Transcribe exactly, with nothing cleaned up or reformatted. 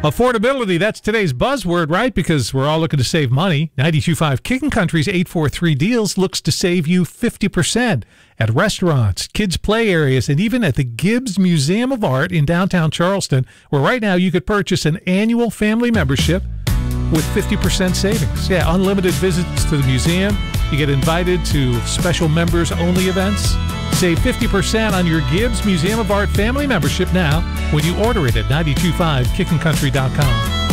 Affordability, that's today's buzzword, right? Because we're all looking to save money. ninety-two point five Kicking Country's eight four three Deals looks to save you fifty percent at restaurants, kids' play areas, and even at the Gibbs Museum of Art in downtown Charleston, where right now you could purchase an annual family membership with fifty percent savings. Yeah, unlimited visits to the museum. You get invited to special members-only events. Save fifty percent on your Gibbs Museum of Art family membership now when you order it at nine two five kicking country dot com.